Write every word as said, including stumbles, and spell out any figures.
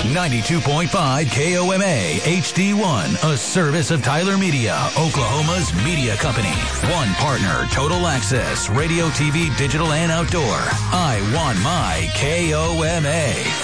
ninety-two point five K O M A H D one, a service of Tyler Media, Oklahoma's media company. One partner, Total Access, radio, T V, digital, and outdoor. I want my K O M A.